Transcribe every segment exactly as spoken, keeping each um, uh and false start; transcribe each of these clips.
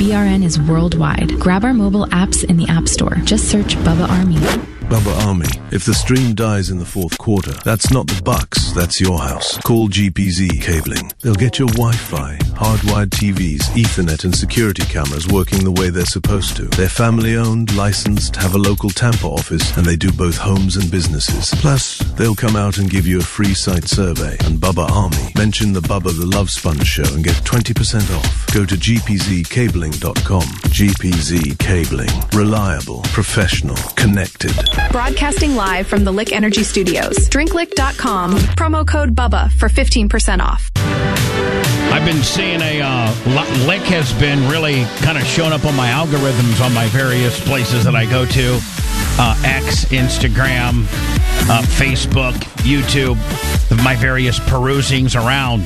B R N is worldwide. Grab our mobile apps in the App Store. Just search Bubba Army. Bubba Army. If the stream dies in the fourth quarter, that's not the Bucks, that's your house. Call G P Z Cabling. They'll get your Wi-Fi, hardwired T Vs, Ethernet and security cameras working the way they're supposed to. They're family-owned, licensed, have a local Tampa office, and they do both homes and businesses. Plus, they'll come out and give you a free site survey. And Bubba Army. Mention the Bubba the Love Sponge Show and get twenty percent off. Go to g p z cabling dot com. G P Z Cabling. Reliable, professional, connected. Broadcasting live from the Lick Energy Studios. drink lick dot com. Promo code BUBBA for fifteen percent off. I've been seeing a, uh, Lick has been really kind of showing up on my algorithms on my various places that I go to. Uh, X, Instagram, uh, Facebook, YouTube, my various perusings around.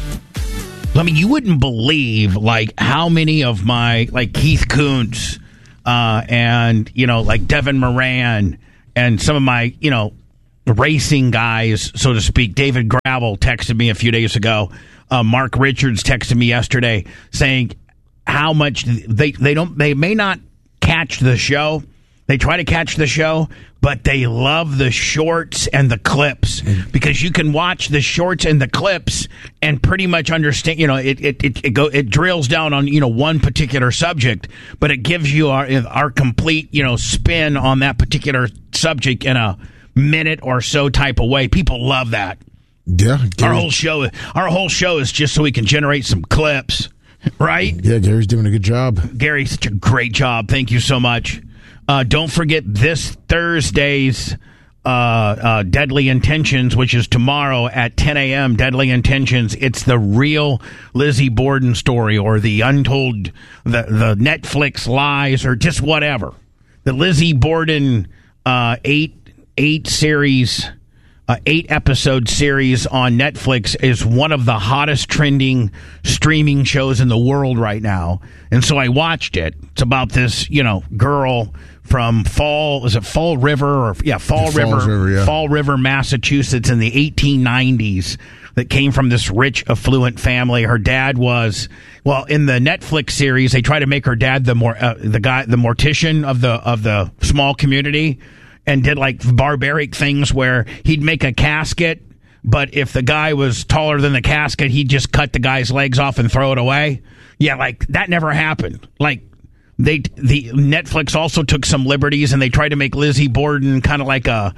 I mean, you wouldn't believe, like, how many of my, like, Keith Koontz, uh, and, you know, like Devin Moran, and some of my, you know, racing guys, so to speak. David Gravel texted me a few days ago. Uh, Mark Richards texted me yesterday saying how much they, they don't, they may not catch the show. They try to catch the show, but they love the shorts and the clips because you can watch the shorts and the clips and pretty much understand, you know, it it it, it, go, it drills down on, you know, one particular subject, but it gives you our, our complete, you know, spin on that particular subject in a minute or so type of way. People love that. Yeah. Our whole show, our whole show is just so we can generate some clips, right? Yeah, Gary's doing a good job. Gary, such a great job. Thank you so much. Uh, don't forget this Thursday's uh, uh, Deadly Intentions, which is tomorrow at ten a.m. Deadly Intentions. It's the real Lizzie Borden story, or the untold, the, the Netflix lies, or just whatever. The Lizzie Borden uh, eight eight series, uh, eight episode series on Netflix is one of the hottest trending streaming shows in the world right now. And so I watched it. It's about this, you know, girl from Fall, is it Fall River? Or yeah, Fall Falls River, River yeah. Fall River, Massachusetts in the eighteen nineties that came from this rich, affluent family. Her dad was, well, in the Netflix series, they try to make her dad the more, uh, the guy, the mortician of the, of the small community, and did like barbaric things where he'd make a casket, but if the guy was taller than the casket, he'd just cut the guy's legs off and throw it away. Yeah, like that never happened. Like they, the Netflix also took some liberties and they tried to make Lizzie Borden kind of like a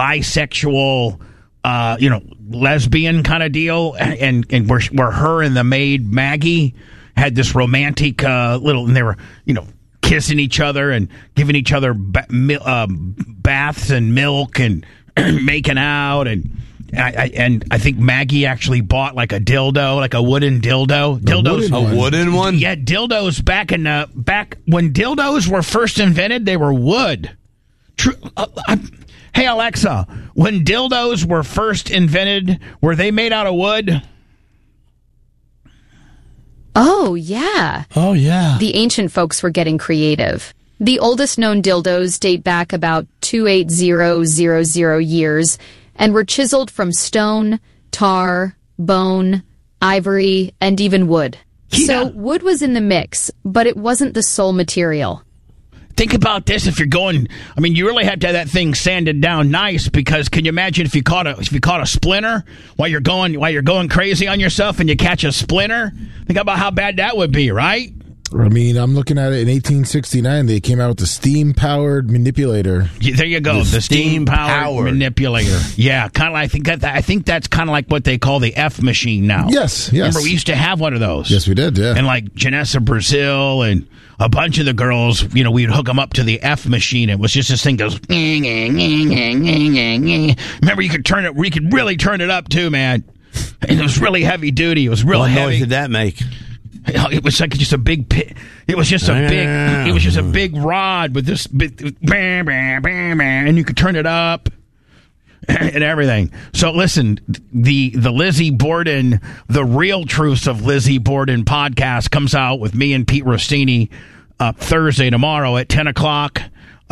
bisexual, uh, you know, lesbian kind of deal, and and where where her and the maid Maggie had this romantic uh, little, and they were, you know, kissing each other and giving each other ba- uh, baths and milk and making out, and I, I, and I think Maggie actually bought like a dildo, like a wooden dildo. Dildos, a wooden, a wooden one. Yeah, dildos back in the back when dildos were first invented, they were wood. True. Uh, I, hey Alexa, when dildos were first invented, were they made out of wood? Oh, yeah. Oh, yeah. The ancient folks were getting creative. The oldest known dildos date back about two eight zero zero zero years and were chiseled from stone, tar, bone, ivory, and even wood. Yeah. So wood was in the mix, but it wasn't the sole material. Think about this. If you're going, I mean, you really have to have that thing sanded down nice, because can you imagine if you caught a if you caught a splinter while you're going while you're going crazy on yourself and you catch a splinter? Think about how bad that would be, right? I mean, I'm looking at it in eighteen sixty-nine. They came out with the steam-powered manipulator. Yeah, there you go, the, the steam-powered steam manipulator. Yeah, kind of. I think that I think that's kind of like what they call the F machine now. Yes, yes. Remember, we used to have one of those. Yes, we did. Yeah, and like Janessa Brazil and a bunch of the girls, you know, we'd hook them up to the F machine. It was just this thing goes. Remember, you could turn it. We could really turn it up too, man. And it was really heavy duty. It was real what heavy. What noise did that make? It was like just a big pit. It was just a big. It was just a big rod with this, bam, bam, bam, and you could turn it up and everything. So listen, the the Lizzie Borden, the Real Truths of Lizzie Borden podcast comes out with me and Pete Rossini uh, Thursday tomorrow at ten o'clock.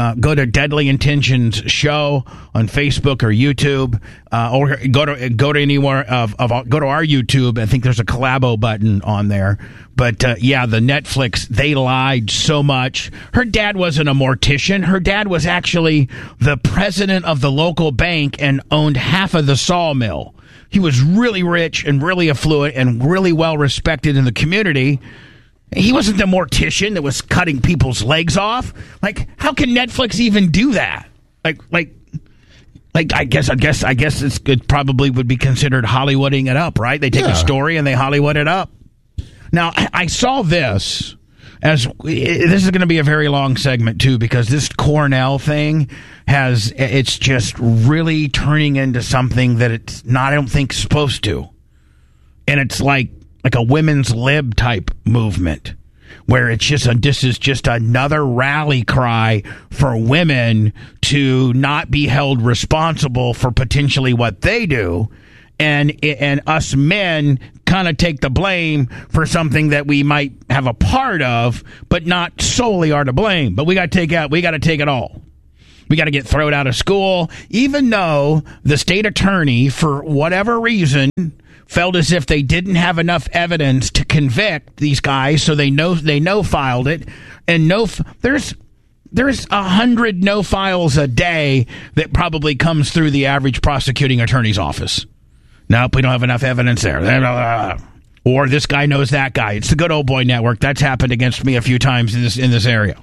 uh, go to Deadly Intentions Show on Facebook or YouTube, uh, or go to go to anywhere of, of go to our YouTube. I think there's a collabo button on there. But uh, yeah, the Netflix, they lied so much. Her dad wasn't a mortician. Her dad was actually the president of the local bank and owned half of the sawmill. He was really rich and really affluent and really well respected in the community. He wasn't the mortician that was cutting people's legs off. Like, how can Netflix even do that? Like, like, like. I guess, I guess, I guess it's, it probably would be considered Hollywooding it up, right? They take yeah. a story and they Hollywood it up. Now, I saw this as this is going to be a very long segment too, because this Cornell thing has it's just really turning into something that it's not. I don't think supposed to, and it's like. like a women's lib type movement where it's just a, this is just another rally cry for women to not be held responsible for potentially what they do. And, and us men kind of take the blame for something that we might have a part of, but not solely are to blame. But we got to take out, we got to take it all. We got to get thrown out of school, even though the state attorney, for whatever reason, felt as if they didn't have enough evidence to convict these guys, so they know they no filed it. And no, there's there's a hundred no files a day that probably comes through the average prosecuting attorney's office. Nope, we don't have enough evidence there. Or this guy knows that guy. It's the good old boy network. That's happened against me a few times in this in this area.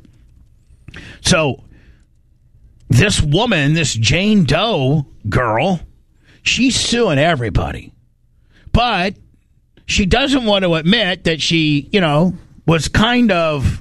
So this woman, this Jane Doe girl, she's suing everybody. But she doesn't want to admit that she, you know, was kind of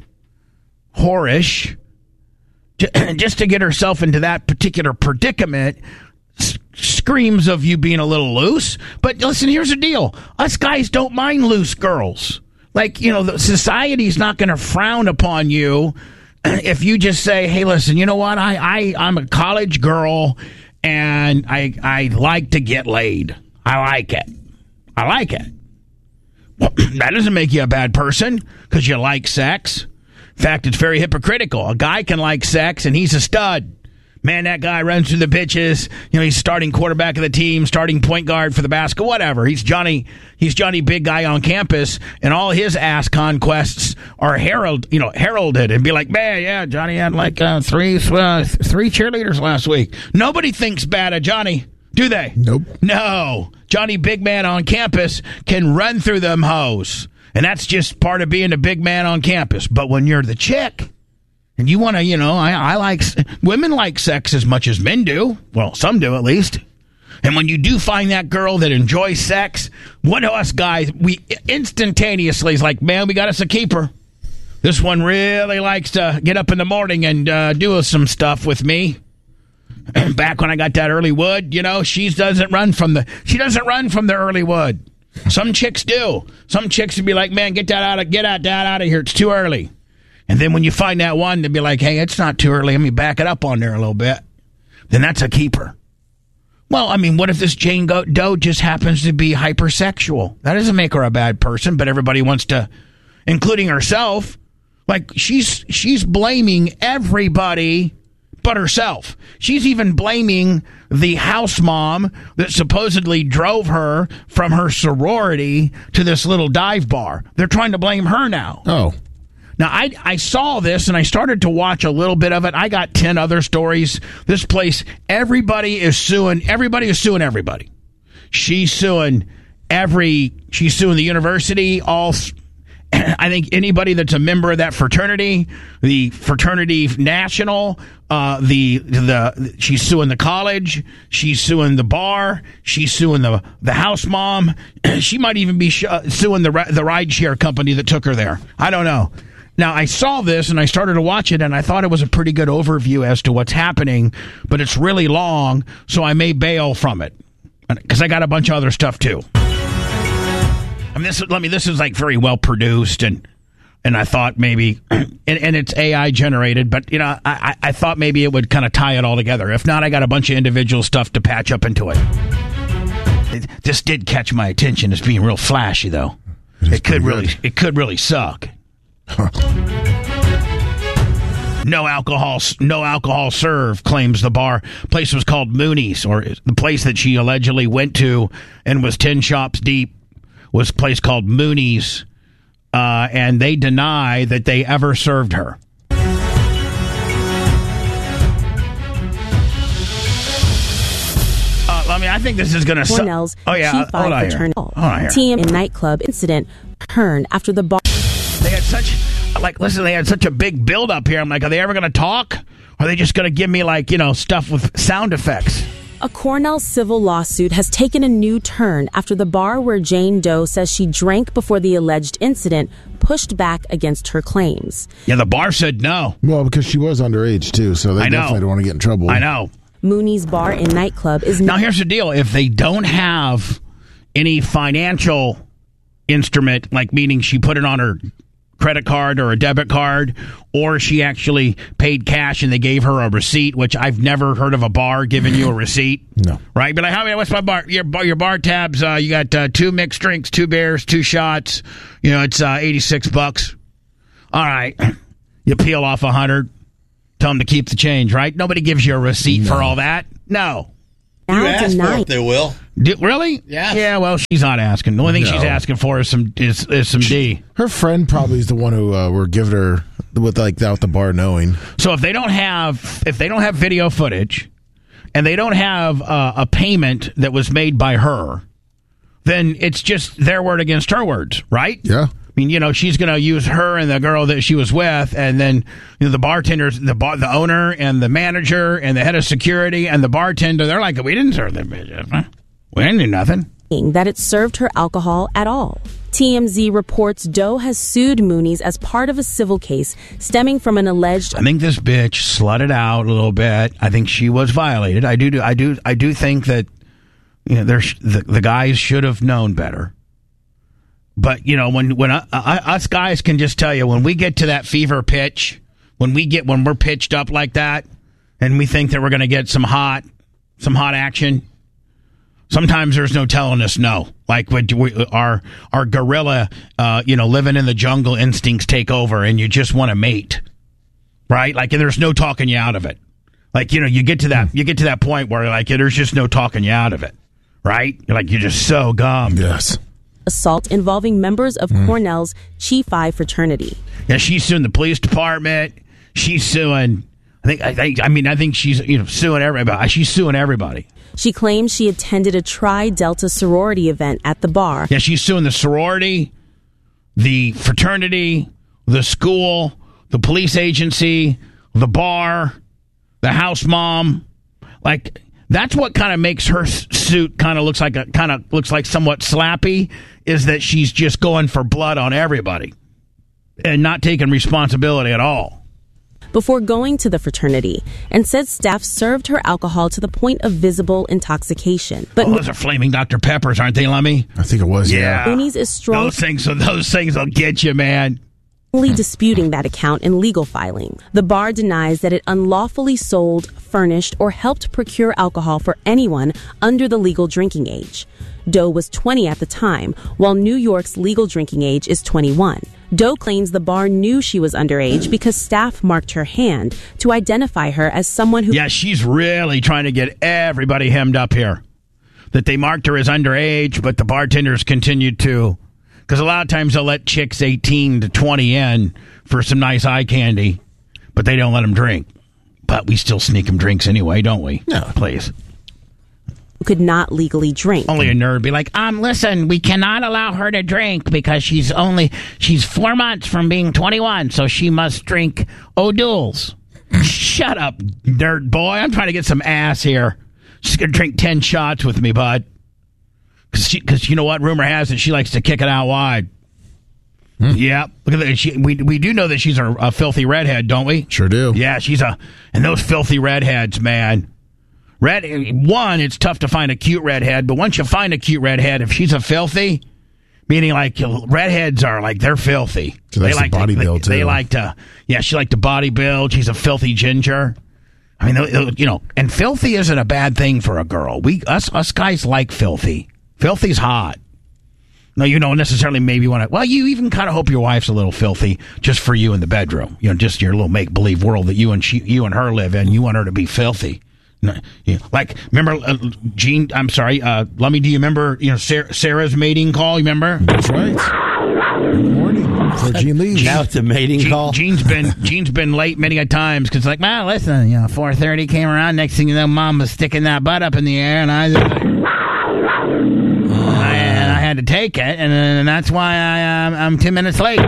whorish just to get herself into that particular predicament. S- screams of you being a little loose. But listen, here's the deal. Us guys don't mind loose girls. Like, you know, the society's not going to frown upon you if you just say, hey, listen, you know what? I, I, I'm a college girl and I, I like to get laid. I like it. I like it. Well, that doesn't make you a bad person because you like sex. In fact, it's very hypocritical. A guy can like sex and he's a stud. Man, that guy runs through the pitches. You know, he's starting quarterback of the team, starting point guard for the basketball, whatever. He's Johnny. He's Johnny Big Guy on campus, and all his ass conquests are herald, you know, heralded and be like, man, yeah, Johnny had like uh, three uh, three cheerleaders last week. Nobody thinks bad of Johnny, do they? Nope. No. Johnny Big Man on campus can run through them hoes, and that's just part of being a big man on campus. But when you're the chick, and you want to, you know, I, I like, women like sex as much as men do. Well, some do at least. And when you do find that girl that enjoys sex, one of us guys, we instantaneously is like, man, we got us a keeper. This one really likes to get up in the morning and uh, do some stuff with me. Back when I got that early wood, you know, she doesn't run from the, she doesn't run from the early wood. Some chicks do. Some chicks would be like, man, get that out of, get out, that out of here. It's too early. And then when you find that one, they'd be like, hey, it's not too early. Let me back it up on there a little bit. Then that's a keeper. Well, I mean, what if this Jane Doe just happens to be hypersexual? That doesn't make her a bad person, but everybody wants to, including herself, like she's she's blaming everybody but herself. She's even blaming the house mom that supposedly drove her from her sorority to this little dive bar. They're trying to blame her now. Oh. Now, I I saw this, and I started to watch a little bit of it. I got ten other stories. This place, everybody is suing. Everybody is suing everybody. She's suing every, she's suing the university, all, I think anybody that's a member of that fraternity, the fraternity national, uh, the, the, she's suing the college, she's suing the bar, she's suing the, the house mom. She might even be sh- suing the, the rideshare company that took her there. I don't know. Now, I saw this, and I started to watch it, and I thought it was a pretty good overview as to what's happening, but it's really long, so I may bail from it, because I got a bunch of other stuff, too. I mean, this, let me, this is, like, very well-produced, and and I thought maybe, and, and it's A I-generated, but, you know, I, I thought maybe it would kind of tie it all together. If not, I got a bunch of individual stuff to patch up into it. it this did catch my attention as being real flashy, though. It, it could really, good. It could really suck. no alcohol, no alcohol served, claims the bar. Place was called Mooney's, or the place that she allegedly went to and was ten shops deep was a place called Mooney's, uh, and they deny that they ever served her. I mean, I think this is going to... Cornell's su- oh, yeah. T five fraternal T M in nightclub incident turned after the bar. They had such... Like, listen, they had such a big build-up here. I'm like, are they ever going to talk? Or are they just going to give me, like, you know, stuff with sound effects? A Cornell civil lawsuit has taken a new turn after the bar where Jane Doe says she drank before the alleged incident pushed back against her claims. Yeah, the bar said no. Well, because she was underage, too, so they I know. definitely don't want to get in trouble. I know. Mooney's Bar and Nightclub is... Now, here's the deal. If they don't have any financial instrument, like meaning she put it on her credit card or a debit card, or she actually paid cash and they gave her a receipt, which I've never heard of a bar giving you a receipt. No. Right? But like, how many, what's my bar? Your, your bar tabs, uh, you got uh, two mixed drinks, two beers, two shots. You know, it's uh, eighty-six bucks. All right. You peel off a hundred. Tell them to keep the change, right? Nobody gives you a receipt No. for all that. No. now You ask denied. for it, they will. Do, really? Yeah. Yeah, well, she's not asking. The only thing No. she's asking for is some is, is some D. Her friend probably is the one who uh, were giving her with like without the bar knowing. So if they don't have if they don't have video footage and they don't have uh, a payment that was made by her, then it's just their word against her words, right? Yeah. I mean, you know, she's going to use her and the girl that she was with, and then you know the bartenders, the bar, the owner and the manager and the head of security and the bartender. They're like, we didn't serve them bitches. Huh? We didn't do nothing. That it served her alcohol at all. T M Z reports Doe has sued Mooney's as part of a civil case stemming from an alleged... I think this bitch slutted out a little bit. I think she was violated. I do, I do, I do think that you know, there's the, the guys should have known better. But you know, when when I, I, us guys can just tell you, when we get to that fever pitch, when we get when we're pitched up like that, and we think that we're going to get some hot, some hot action. Sometimes there's no telling us no. Like when we, our our gorilla, uh, you know, living in the jungle instincts take over, and you just want to mate, right? Like, and there's no talking you out of it. Like, you know, you get to that you get to that point where like there's just no talking you out of it, right? You're like you're just so gummed. Yes. assault involving members of mm. Cornell's Chi Phi fraternity. Yeah, she's suing the police department. She's suing. I think. I think. I mean, I think she's you know suing everybody. She's suing everybody. She claims she attended a Tri Delta sorority event at the bar. Yeah, she's suing the sorority, the fraternity, the school, the police agency, the bar, the house mom. Like, that's what kind of makes her suit kind of looks like a kind of looks like somewhat slappy, is that she's just going for blood on everybody and not taking responsibility at all. Before going to the fraternity, and said staff served her alcohol to the point of visible intoxication. But oh, those are flaming Doctor Peppers, aren't they, Lummy? I think it was, yeah. Mooney's is strong. Those things, those things will get you, man. Disputing that account in legal filing. The bar denies that it unlawfully sold, furnished, or helped procure alcohol for anyone under the legal drinking age. Doe was twenty at the time, while New York's legal drinking age is twenty-one. Doe claims the bar knew she was underage because staff marked her hand to identify her as someone who... Yeah, she's really trying to get everybody hemmed up here. That they marked her as underage, but the bartenders continued to... Because a lot of times they'll let chicks eighteen to twenty in for some nice eye candy, but they don't let them drink. But we still sneak them drinks anyway, don't we? No. Please. Who could not legally drink. Only a nerd be like, um, listen, we cannot allow her to drink because she's only, she's four months from being twenty-one, so she must drink O'Doul's. Shut up, nerd boy. I'm trying to get some ass here. She's going to drink ten shots with me, bud. Because you know what? Rumor has it she likes to kick it out wide. Hmm. Yeah. Look at that. She, we, we do know that she's a, a filthy redhead, don't we? Sure do. Yeah, she's a... And those filthy redheads, man. Red, one, it's tough to find a cute redhead, but once you find a cute redhead, if she's a filthy, meaning like redheads are like, they're filthy. So they that's like the body to, build, they, too. They like to... Yeah, she like to body build. She's a filthy ginger. I mean, you know, and filthy isn't a bad thing for a girl. We Us, us guys like filthy. Filthy's hot. No, you don't necessarily maybe want to. Well, you even kind of hope your wife's a little filthy just for you in the bedroom. You know, just your little make believe world that you and she, you and her live in. You want her to be filthy. No, yeah. Like, remember, uh, Gene? I'm sorry, uh, Lummy. Do you remember? You know, Sarah, Sarah's mating call. You remember? That's right. In the morning before Gene leaves. Now it's a mating Gene, call. Gene's been Gene's been late many a times because like, well, listen, you know, four thirty came around. Next thing you know, Mom was sticking that butt up in the air, and I. I, and I had to take it, and, and that's why I, um, I'm two minutes late.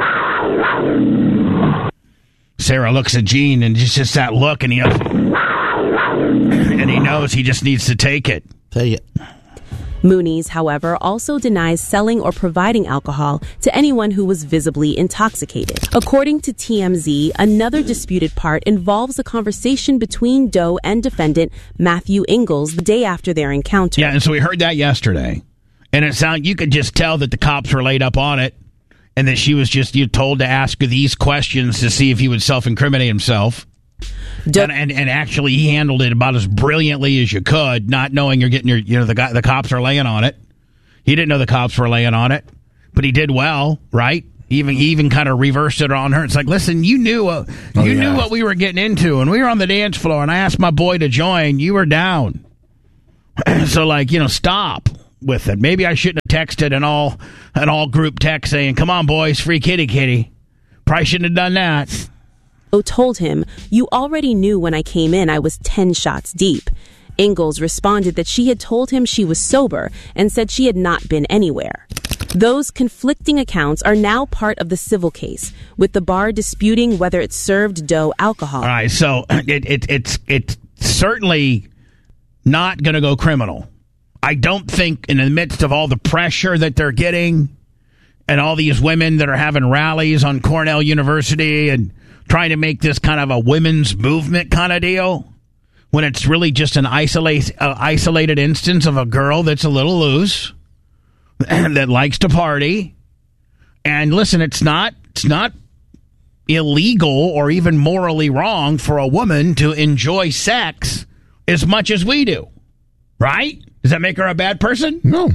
Sarah looks at Gene, and it's just that look, and he knows, and he knows he just needs to take it. Take it. Muniz, however, also denies selling or providing alcohol to anyone who was visibly intoxicated. According to T M Z, another disputed part involves a conversation between Doe and defendant Matthew Ingalls the day after their encounter. Yeah, and so we heard that yesterday. And it sound you could just tell that the cops were laid up on it, and that she was just you told to ask these questions to see if he would self-incriminate himself. Do- and, and and actually, he handled it about as brilliantly as you could, not knowing you're getting your you know the guy the cops are laying on it. He didn't know the cops were laying on it, but he did well, right? He even he even kind of reversed it on her. It's like, listen, you knew uh, you oh, yeah. knew what we were getting into, and we were on the dance floor, and I asked my boy to join. You were down, so like you know, stop with it. Maybe I shouldn't have texted an all an all group text saying, "Come on, boys, free kitty kitty." Probably shouldn't have done that. Told him, "You already knew when I came in I was ten shots deep." Ingalls responded that she had told him she was sober and said she had not been anywhere. Those conflicting accounts are now part of the civil case, with the bar disputing whether it served Doe alcohol. All right, so it, it, it's it's certainly not going to go criminal. I don't think in the midst of all the pressure that they're getting and all these women that are having rallies on Cornell University and trying to make this kind of a women's movement kind of deal, when it's really just an isolate, uh, isolated instance of a girl that's a little loose and that likes to party. And listen, it's not it's not illegal or even morally wrong for a woman to enjoy sex as much as we do, right? Does that make her a bad person? No.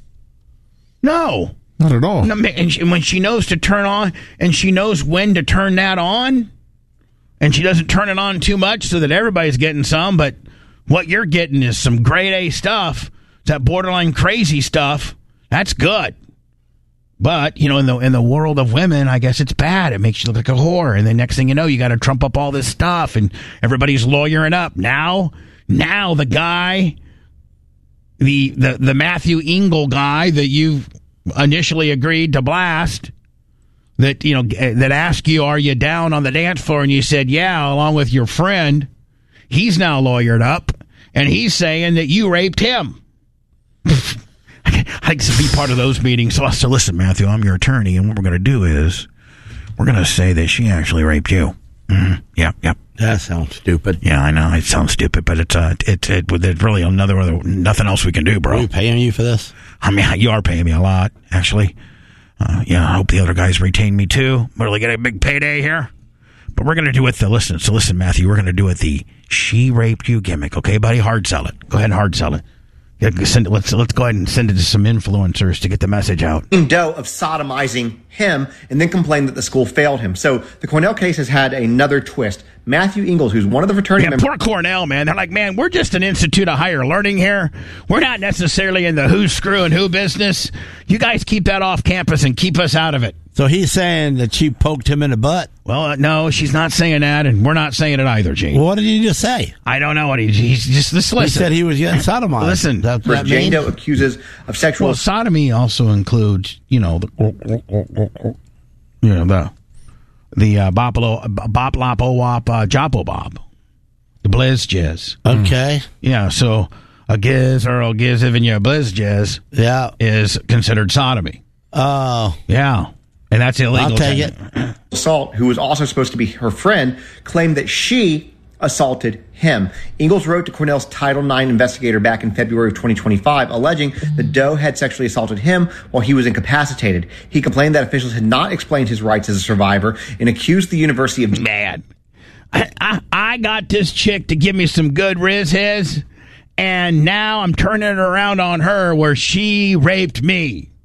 No. Not at all. And she, when she knows to turn on, and she knows when to turn that on, and she doesn't turn it on too much so that everybody's getting some, but what you're getting is some grade A stuff, that borderline crazy stuff. That's good. But, you know, in the in the world of women, I guess it's bad. It makes you look like a whore. And then next thing you know, you got to trump up all this stuff, and everybody's lawyering up. Now, now the guy, the the, the Matthew Ingalls guy that you've initially agreed to blast, that you know that asked you, are you down on the dance floor, and you said yeah, along with your friend, he's now lawyered up, and he's saying that you raped him. I like to be part of those meetings. So, so listen, Matthew, I'm your attorney, and what we're going to do is we're going to say that she actually raped you. Mm-hmm. Yeah, yeah. That sounds stupid. Yeah, I know it sounds stupid, but it's uh, it, it, it's really another nothing else we can do, bro. Are we paying you for this? I mean, you are paying me a lot, actually. Uh, yeah, I hope the other guys retain me too. We're really getting a big payday here. But we're going to do it the listen. So listen, Matthew, we're going to do it the she raped you gimmick, okay, buddy? Hard sell it. Go ahead and hard sell it. Yeah, send it. Let's let's go ahead and send it to some influencers to get the message out. Doe of sodomizing him and then complained that the school failed him. So the Cornell case has had another twist. Matthew Ingalls, who's one of the fraternity yeah, members. Poor Cornell, man. They're like, man, we're just an institute of higher learning here. We're not necessarily in the who's screwing who business. You guys keep that off campus and keep us out of it. So he's saying that she poked him in the butt? Well, uh, no, she's not saying that, and we're not saying it either, Gene. Well, what did he just say? I don't know what he... He's just... Just listen. He said he was getting sodomized. Listen. That, that Jane Doe accuses of sexual... Well, sodomy also includes, you know, the... You know, the... The uh, Boplo, Bop Lopo Wop uh, Joppo Bob. The Blizz Jizz. Okay. Yeah, so a giz or a giz even your Blizz Jizz yeah. is considered sodomy. Oh. Yeah. And that's illegal. I'll take it. Assault, who was also supposed to be her friend, claimed that she assaulted him. Ingalls wrote to Cornell's Title nine investigator back in February of twenty twenty-five, alleging that Doe had sexually assaulted him while he was incapacitated. He complained that officials had not explained his rights as a survivor and accused the university of... Man, I, I, I got this chick to give me some good riz his, and now I'm turning it around on her where she raped me.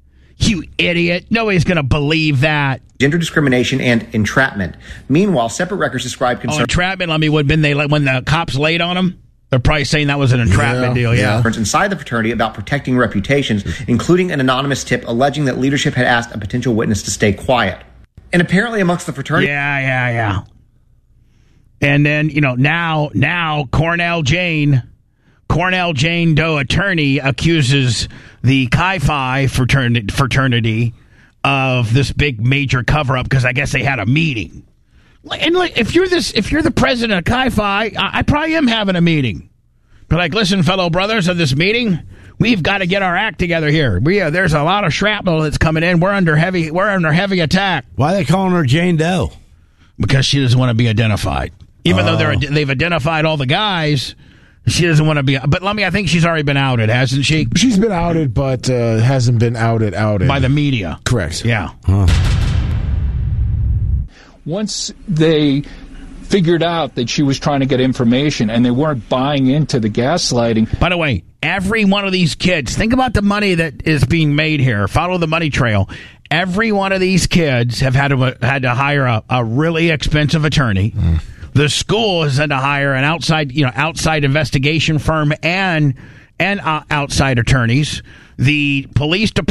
You idiot. Nobody's going to believe that. Gender discrimination and entrapment. Meanwhile, separate records describe concerns. Oh, entrapment, I mean, would have been they, like, when the cops laid on him? They're probably saying that was an entrapment Yeah, deal, yeah. yeah. inside the fraternity about protecting reputations, including an anonymous tip alleging that leadership had asked a potential witness to stay quiet. And apparently amongst the fraternity... Yeah, yeah, yeah. And then, you know, now, now Cornell Jane, Cornell Jane Doe attorney accuses the Chi Phi fraternity, fraternity of this big major cover-up because I guess they had a meeting. And like, if you're this, if you're the president of Chi Phi, I, I probably am having a meeting. But like, listen, fellow brothers of this meeting, we've got to get our act together here. We uh, there's a lot of shrapnel that's coming in. We're under heavy. We're under heavy attack. Why are they calling her Jane Doe? Because she doesn't want to be identified. Even Oh. though they're they've identified all the guys, she doesn't want to be. But let me. I think she's already been outed, hasn't she? She's been outed, but uh, hasn't been outed, outed. By the media. Correct. Yeah. Huh. Once they figured out that she was trying to get information and they weren't buying into the gaslighting. By the way, every one of these kids, think about the money that is being made here. Follow the money trail. Every one of these kids have had to had to hire a, a really expensive attorney. Mm. The school has had to hire an outside, you know, outside investigation firm and and uh, outside attorneys. The police department